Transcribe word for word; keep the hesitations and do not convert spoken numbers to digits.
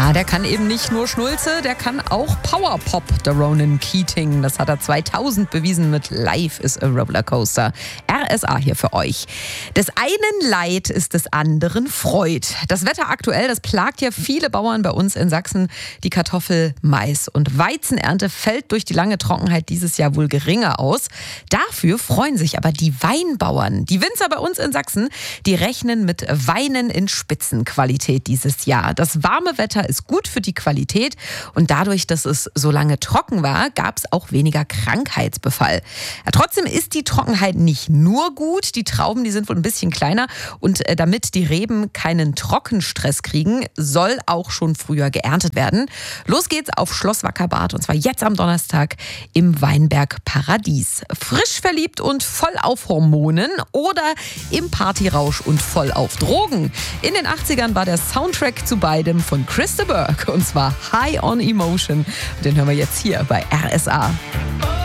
Ja, der kann eben nicht nur Schnulze, der kann auch Powerpop, der Ronan Keating. Das hat er zweitausend bewiesen mit Life is a Rollercoaster. R S A hier für euch. Des einen Leid ist des anderen Freud. Das Wetter aktuell, das plagt ja viele Bauern bei uns in Sachsen. Die Kartoffel-, Mais- und Weizenernte fällt durch die lange Trockenheit dieses Jahr wohl geringer aus. Dafür freuen sich aber die Weinbauern. Die Winzer bei uns in Sachsen, die rechnen mit Weinen in Spitzenqualität dieses Jahr. Das warme Wetter ist gut für die Qualität und dadurch, dass es so lange trocken war, gab es auch weniger Krankheitsbefall. Ja, trotzdem ist die Trockenheit nicht nur gut. Die Trauben, die sind wohl ein bisschen kleiner und äh, damit die Reben keinen Trockenstress kriegen, soll auch schon früher geerntet werden. Los geht's auf Schloss Wackerbarth und zwar jetzt am Donnerstag im Weinberg Paradies. Frisch verliebt und voll auf Hormonen oder im Partyrausch und voll auf Drogen. In den achtzigern war der Soundtrack zu beidem von Chris de Burgh und zwar High on Emotion. Den hören wir jetzt hier bei R S A.